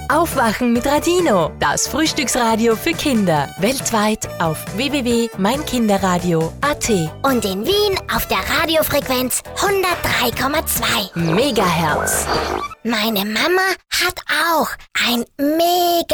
Aufwachen mit Radino, das Frühstücksradio für Kinder. Weltweit auf www.meinkinderradio.at. Und in Wien auf der Radiofrequenz 103,2 Megahertz. Meine Mama hat auch ein mega